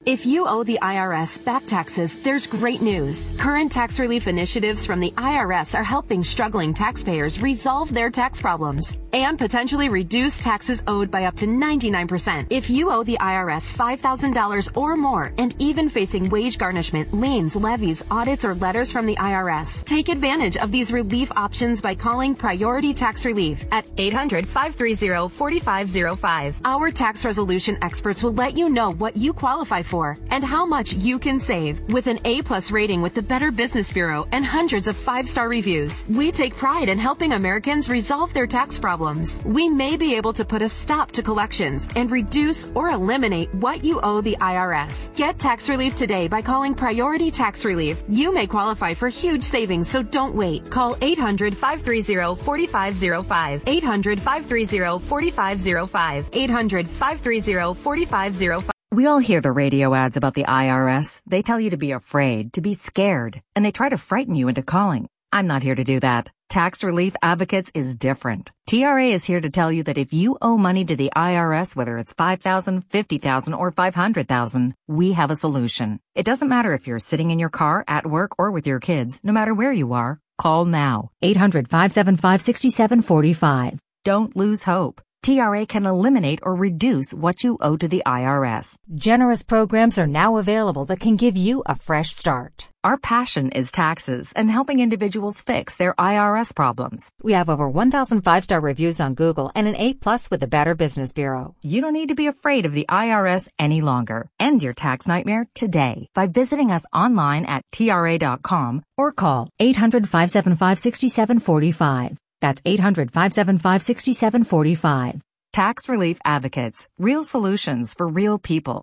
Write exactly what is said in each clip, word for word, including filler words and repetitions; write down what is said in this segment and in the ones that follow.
If you owe the I R S back taxes, there's great news. Current tax relief initiatives from the I R S are helping struggling taxpayers resolve their tax problems and potentially reduce taxes owed by up to ninety-nine percent. If you owe the I R S five thousand dollars or more and even facing wage garnishment, liens, levies, audits, or letters from the I R S, take advantage of these relief options by calling Priority Tax Relief at eight hundred, five three zero, four five zero five. Our tax resolution experts will let you know what you qualify for and how much you can save. With an A-plus rating with the Better Business Bureau and hundreds of five-star reviews, we take pride in helping Americans resolve their tax problems. We may be able to put a stop to collections and reduce or eliminate what you owe the I R S. Get tax relief today by calling Priority Tax Relief. You may qualify for huge savings, so don't wait. Call eight hundred, five three zero, four five zero five. eight hundred, five three zero, four five zero five. eight hundred, five three zero, four five zero five. We all hear the radio ads about the I R S. They tell you to be afraid, to be scared, and they try to frighten you into calling. I'm not here to do that. Tax Relief Advocates is different. T R A is here to tell you that if you owe money to the I R S, whether it's five thousand dollars, fifty thousand dollars, or five hundred thousand dollars, we have a solution. It doesn't matter if you're sitting in your car, at work, or with your kids. No matter where you are, call now. eight hundred, five seven five, six seven four five. Don't lose hope. T R A can eliminate or reduce what you owe to the I R S. Generous programs are now available that can give you a fresh start. Our passion is taxes and helping individuals fix their I R S problems. We have over one thousand five-star reviews on Google and an A-plus with the Better Business Bureau. You don't need to be afraid of the I R S any longer. End your tax nightmare today by visiting us online at T R A dot com or call eight hundred, five seven five, six seven four five. That's eight hundred, five seven five, six seven four five. Tax Relief Advocates. Real solutions for real people.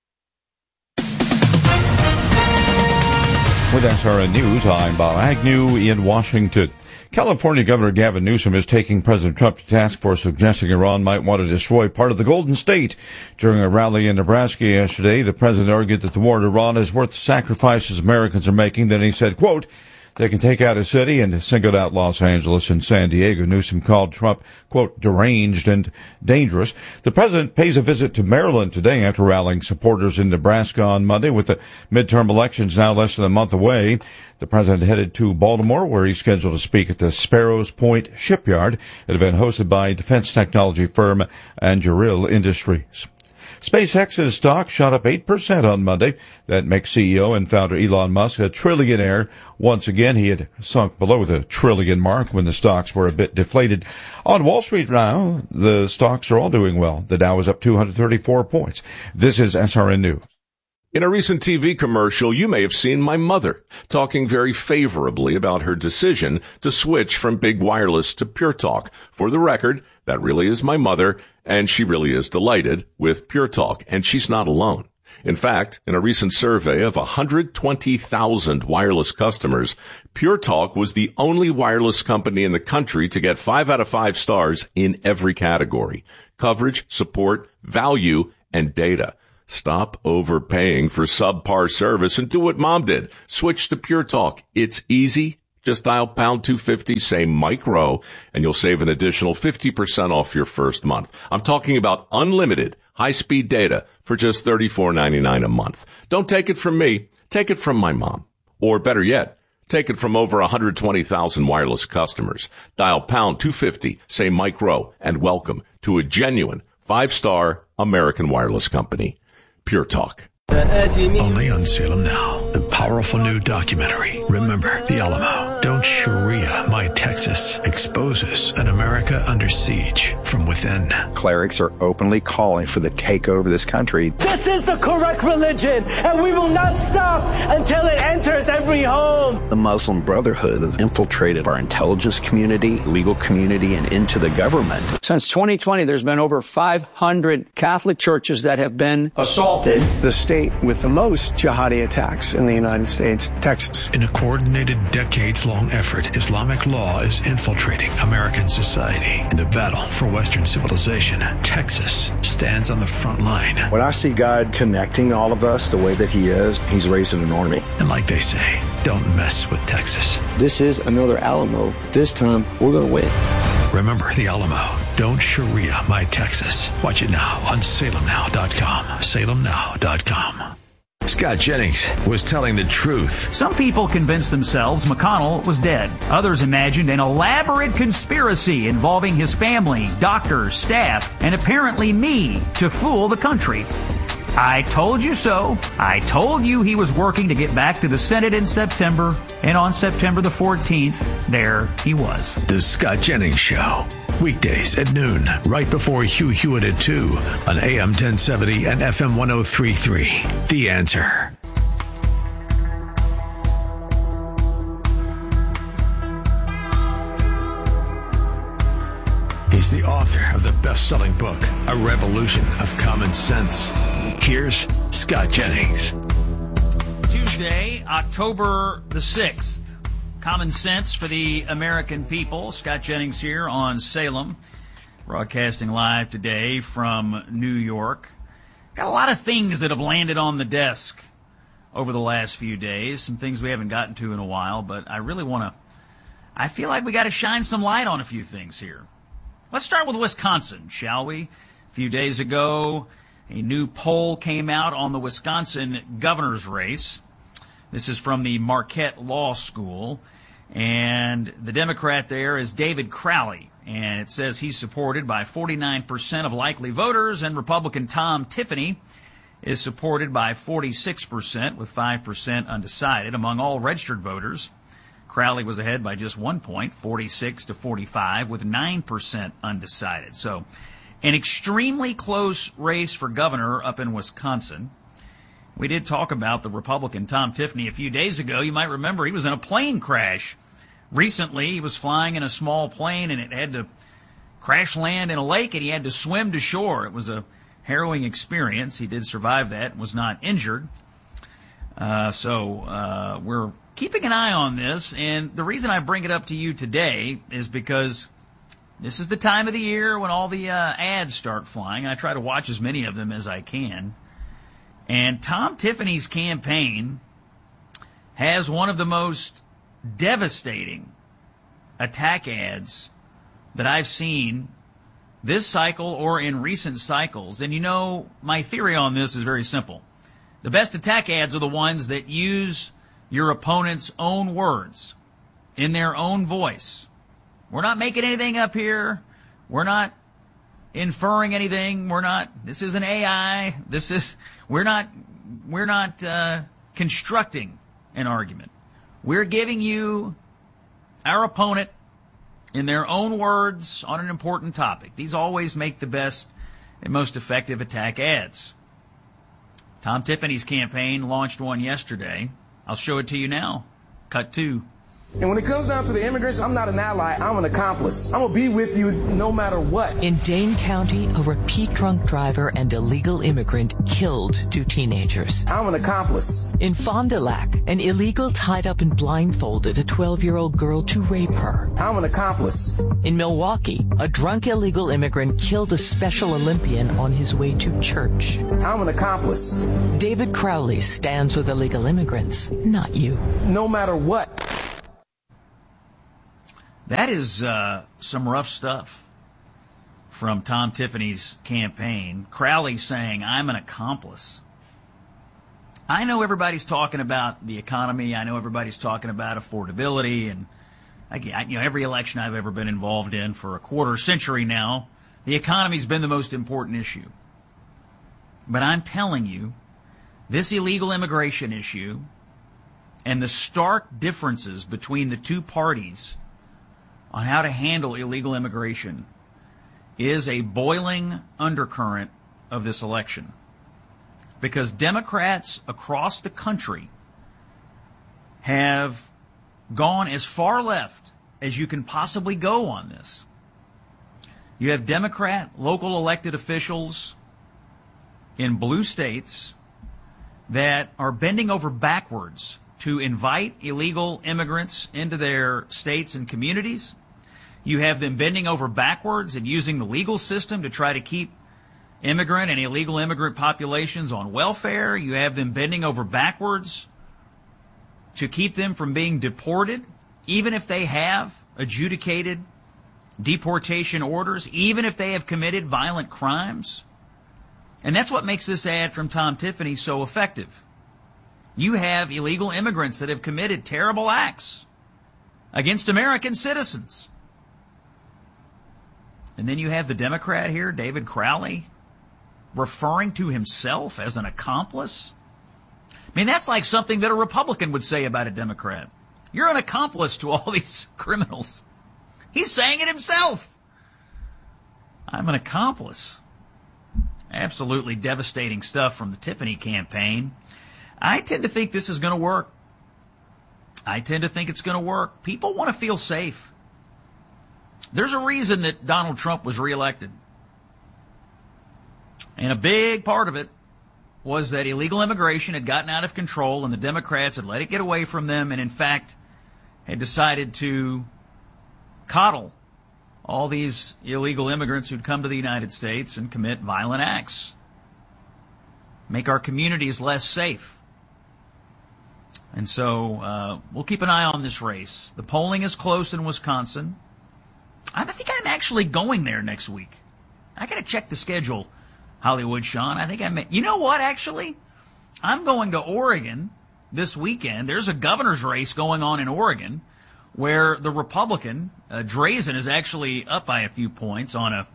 With S R N News, I'm Bob Agnew in Washington. California Governor Gavin Newsom is taking President Trump to task for suggesting Iran might want to destroy part of the Golden State. During a rally in Nebraska yesterday, the president argued that the war in Iran is worth the sacrifices Americans are making. Then he said, quote, they can take out a city, and singled out Los Angeles and San Diego. Newsom called Trump, quote, deranged and dangerous. The president pays a visit to Maryland today after rallying supporters in Nebraska on Monday. With the midterm elections now less than a month away, the president headed to Baltimore, where he's scheduled to speak at the Sparrows Point Shipyard, an event hosted by defense technology firm Anduril Industries. SpaceX's stock shot up eight percent on Monday. That makes C E O and founder Elon Musk a trillionaire. Once again, he had sunk below the trillion mark when the stocks were a bit deflated. On Wall Street now, the stocks are all doing well. The Dow is up two hundred thirty-four points. This is S R N News. In a recent T V commercial, you may have seen my mother talking very favorably about her decision to switch from Big Wireless to Pure Talk. For the record, that really is my mother, and she really is delighted with Pure Talk, and she's not alone. In fact, in a recent survey of one hundred twenty thousand wireless customers, Pure Talk was the only wireless company in the country to get five out of five stars in every category: coverage, support, value, and data. Stop overpaying for subpar service and do what Mom did. Switch to Pure Talk. It's easy. Just dial pound two fifty, say micro, and you'll save an additional fifty percent off your first month. I'm talking about unlimited high-speed data for just thirty-four ninety-nine a month. Don't take it from me. Take it from my mom. Or better yet, take it from over one hundred twenty thousand wireless customers. Dial pound two fifty, say micro, and welcome to a genuine five-star American wireless company. Pure Talk. Only on Salem Now, the powerful new documentary, Remember the Alamo. Don't Sharia My Texas, exposes an America under siege from within. Clerics are openly calling for the takeover of this country. This is the correct religion, and we will not stop until it enters every home. The Muslim Brotherhood has infiltrated our intelligence community, legal community, and into the government. Since twenty twenty, there's been over five hundred Catholic churches that have been assaulted. The state with the most jihadi attacks in the United States, Texas. In a coordinated, decades-long effort, Islamic law is infiltrating American society. In the battle for Western civilization, Texas stands on the front line. When I see God connecting all of us the way that he is, he's raising an army. And like they say, don't mess with Texas. This is another Alamo. This time, we're going to win. Remember the Alamo. Don't Sharia My Texas. Watch it now on Salem Now dot com. Salem Now dot com. Scott Jennings was telling the truth. Some people convinced themselves McConnell was dead. Others imagined an elaborate conspiracy involving his family, doctors, staff, and apparently me to fool the country. I told you so. I told you he was working to get back to the Senate in September, and on September the fourteenth, there he was. The Scott Jennings Show. Weekdays at noon, right before Hugh Hewitt at two on A M ten seventy and F M ten thirty-three. The Answer. He's the author of the best-selling book, A Revolution of Common Sense. Here's Scott Jennings. Tuesday, October the sixth. Common Sense for the American people. Scott Jennings here on Salem, broadcasting live today from New York. Got a lot of things that have landed on the desk over the last few days, some things we haven't gotten to in a while, but I really want to, I feel like we got to shine some light on a few things here. Let's start with Wisconsin, shall we? A few days ago, a new poll came out on the Wisconsin governor's race. This is from the Marquette Law School, and the Democrat there is David Crowley, and it says he's supported by forty-nine percent of likely voters, and Republican Tom Tiffany is supported by forty-six percent, with five percent undecided. Among all registered voters, Crowley was ahead by just one point, forty-six to forty-five, with nine percent undecided. So an extremely close race for governor up in Wisconsin. We did talk about the Republican Tom Tiffany a few days ago. You might remember he was in a plane crash recently. He was flying in a small plane, and it had to crash land in a lake, and he had to swim to shore. It was a harrowing experience. He did survive that and was not injured. Uh, so uh, we're keeping an eye on this, and the reason I bring it up to you today is because this is the time of the year when all the uh, ads start flying. I try to watch as many of them as I can. And Tom Tiffany's campaign has one of the most devastating attack ads that I've seen this cycle or in recent cycles. And you know, my theory on this is very simple. The best attack ads are the ones that use your opponent's own words in their own voice. We're not making anything up here. We're not inferring anything. We're not, this isn't A I. This is, we're not, we're not uh, constructing an argument. We're giving you our opponent in their own words on an important topic. These always make the best and most effective attack ads. Tom Tiffany's campaign launched one yesterday. I'll show it to you now. Cut two. And when it comes down to the immigrants, I'm not an ally, I'm an accomplice. I'm going to be with you no matter what. In Dane County, a repeat drunk driver and illegal immigrant killed two teenagers. I'm an accomplice. In Fond du Lac, an illegal tied up and blindfolded a twelve-year-old girl to rape her. I'm an accomplice. In Milwaukee, a drunk illegal immigrant killed a Special Olympian on his way to church. I'm an accomplice. David Crowley stands with illegal immigrants, not you. No matter what. That is uh, some rough stuff from Tom Tiffany's campaign. Crowley saying, I'm an accomplice. I know everybody's talking about the economy. I know everybody's talking about affordability. And I, you know, every election I've ever been involved in for a quarter century now, the economy's been the most important issue. But I'm telling you, this illegal immigration issue and the stark differences between the two parties on how to handle illegal immigration is a boiling undercurrent of this election. Because Democrats across the country have gone as far left as you can possibly go on this. You have Democrat local elected officials in blue states that are bending over backwards to invite illegal immigrants into their states and communities. You have them bending over backwards and using the legal system to try to keep immigrant and illegal immigrant populations on welfare. You have them bending over backwards to keep them from being deported, even if they have adjudicated deportation orders, even if they have committed violent crimes. And that's what makes this ad from Tom Tiffany so effective. You have illegal immigrants that have committed terrible acts against American citizens. And then you have the Democrat here, David Crowley, referring to himself as an accomplice. I mean, that's like something that a Republican would say about a Democrat. You're an accomplice to all these criminals. He's saying it himself. I'm an accomplice. Absolutely devastating stuff from the Tiffany campaign. I tend to think this is going to work. I tend to think it's going to work. People want to feel safe. There's a reason that Donald Trump was reelected. And a big part of it was that illegal immigration had gotten out of control and the Democrats had let it get away from them and, in fact, had decided to coddle all these illegal immigrants who'd come to the United States and commit violent acts, make our communities less safe. And so uh, we'll keep an eye on this race. The polling is close in Wisconsin. I think I'm actually going there next week. I got to check the schedule, Hollywood Sean. I think I may. You know what, actually? I'm going to Oregon this weekend. There's a governor's race going on in Oregon where the Republican, uh, Drazen, is actually up by a few points on a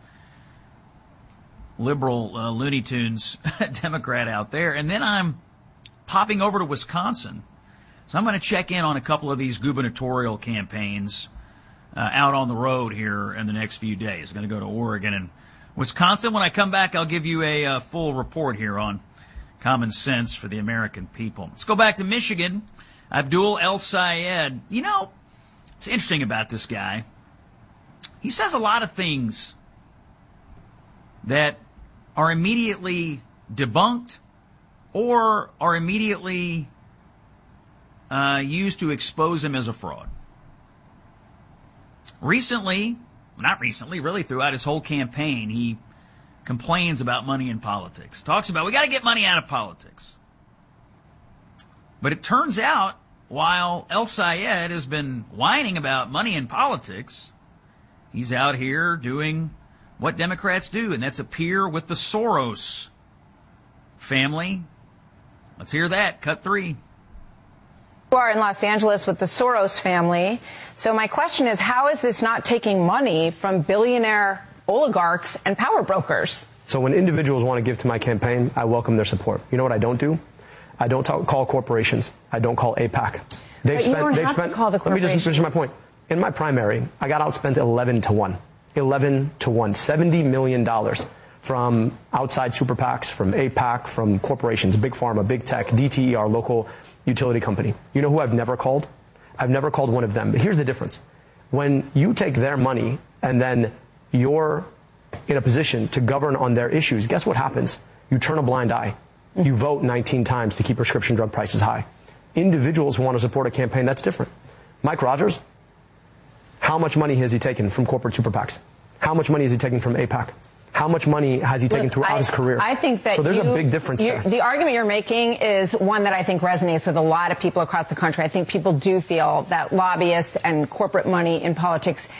liberal uh, Looney Tunes Democrat out there. And then I'm popping over to Wisconsin. So I'm going to check in on a couple of these gubernatorial campaigns uh, out on the road here in the next few days. I'm going to go to Oregon and Wisconsin. When I come back, I'll give you a uh, full report here on common sense for the American people. Let's go back to Michigan. Abdul El-Sayed. You know, it's interesting about this guy. He says a lot of things that are immediately debunked or are immediately uh, used to expose him as a fraud. Recently, not recently, really throughout his whole campaign, he complains about money in politics. Talks about, we got to get money out of politics. But it turns out, while El-Sayed has been whining about money in politics, he's out here doing what Democrats do, and that's appear with the Soros family. Let's hear that. Cut three. You are in Los Angeles with the Soros family. So my question is, how is this not taking money from billionaire oligarchs and power brokers? So when individuals want to give to my campaign, I welcome their support. You know what I don't do? I don't talk, call corporations. I don't call AIPAC. They've but spent, you don't they've have spent, to call the let me just finish my point. In my primary, I got outspent eleven to one. eleven to one. seventy million dollars from outside super PACs, from AIPAC, from corporations, Big Pharma, Big Tech, D T E, our local utility company. You know who I've never called? I've never called one of them. But here's the difference. When you take their money and then you're in a position to govern on their issues, guess what happens? You turn a blind eye. You vote nineteen times to keep prescription drug prices high. Individuals who want to support a campaign, that's different. Mike Rogers, how much money has he taken from corporate super PACs? How much money has he taken from AIPAC? How much money has he taken Look, throughout I, his career? I think that so there's you, a big difference there. The argument you're making is one that I think resonates with a lot of people across the country. I think people do feel that lobbyists and corporate money in politics